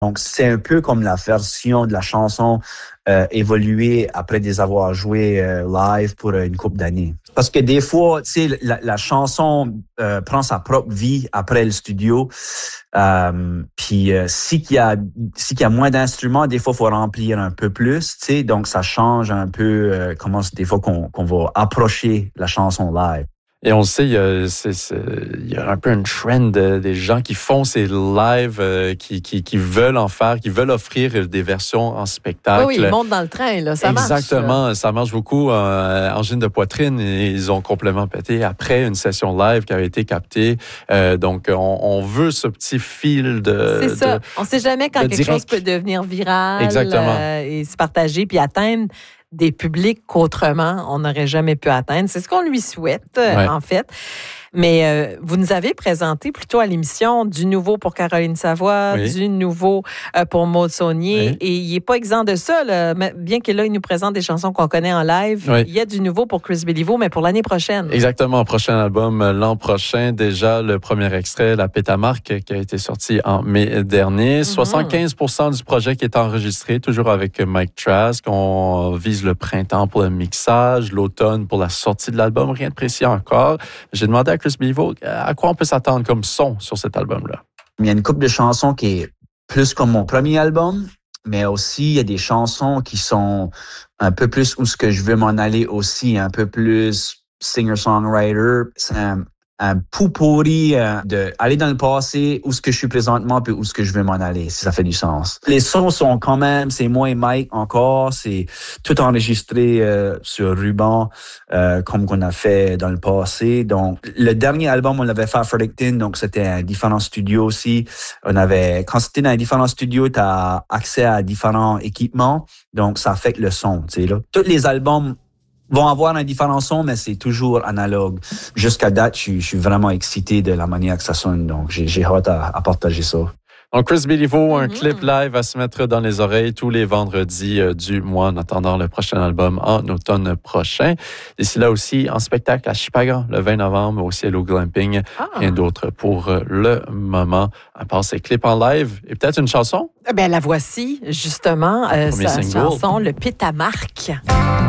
Donc, c'est un peu comme la version de la chanson évoluée après les avoir joué live pour une couple d'années. Parce que des fois, tu sais, la chanson prend sa propre vie après le studio. Puis si qu'il y a moins d'instruments, des fois, il faut remplir un peu plus, tu sais. Donc, ça change un peu comment des fois qu'on va approcher la chanson live. Et on le sait, il y a un peu une trend des gens qui font ces lives, qui veulent en faire, qui veulent offrir des versions en spectacle. Oui, ils montent dans le train, là, ça marche. Exactement, ça marche beaucoup. Angine de poitrine, ils ont complètement pété après une session live qui avait été captée. Donc, on veut ce petit fil de... C'est ça. On ne sait jamais quand quelque chose peut devenir viral et se partager puis atteindre des publics qu'autrement, on n'aurait jamais pu atteindre. C'est ce qu'on lui souhaite, en fait. Mais vous nous avez présenté plutôt à l'émission du nouveau pour Caroline Savoie, du nouveau pour Maud Saunier. Et il n'est pas exempt de ça. Là. Bien que là, il nous présente des chansons qu'on connaît en live, il y a du nouveau pour Chris Béliveau, mais pour l'année prochaine. Exactement. Prochain album l'an prochain. Déjà, le premier extrait, La Pétamarque, qui a été sorti en mai dernier. 75% du projet qui est enregistré, toujours avec Mike Trask. On vise le printemps pour le mixage, l'automne pour la sortie de l'album. Rien de précis encore. J'ai demandé à Chris Béliveau, à quoi on peut s'attendre comme son sur cet album-là? Il y a une couple de chansons qui est plus comme mon premier album, mais aussi il y a des chansons qui sont un peu plus où ce que je veux m'en aller aussi, un peu plus singer-songwriter. C'est un pot-pourri de aller dans le passé, où ce que je suis présentement, puis où ce que je veux m'en aller, si ça fait du sens. Les sons sont quand même, c'est moi et Mike encore, c'est tout enregistré sur ruban, comme qu'on a fait dans le passé. Donc, le dernier album, on l'avait fait à Fredericton, donc c'était un différent studio aussi. Quand c'était dans un différent studio, t'as accès à différents équipements, donc ça affecte le son, tu sais, là. Tous les albums vont avoir un différent son, mais c'est toujours analogue. Jusqu'à date, je suis vraiment excité de la manière que ça sonne. Donc, j'ai hâte à partager ça. Donc, Chris Béliveau, un clip live à se mettre dans les oreilles tous les vendredis du mois en attendant le prochain album en automne prochain. D'ici là aussi, en spectacle à Shippagan le 20 novembre, au Cielo Glamping. Rien d'autre pour le moment, à part ces clips en live. Et peut-être une chanson? La voici, justement, sa chanson, Le Pétamarque.